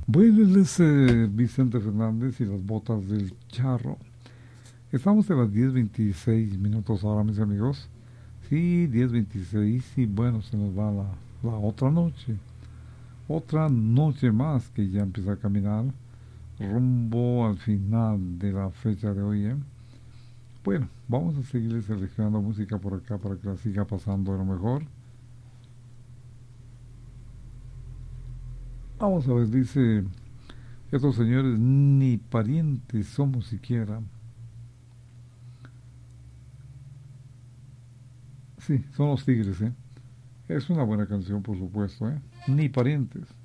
Bueno, él es Vicente Fernández y las botas del charro. Estamos en las 10:26 ahora, mis amigos. Sí, 10:26 y bueno, se nos va la otra noche. Otra noche más que ya empieza a caminar rumbo al final de la fecha de hoy. Bueno, vamos a seguirles seleccionando música por acá para que la siga pasando de lo mejor. Vamos a ver, dice estos señores, ni parientes somos siquiera. Sí, son los Tigres, ¿eh? Es una buena canción, por supuesto, ¿eh? Ni parientes.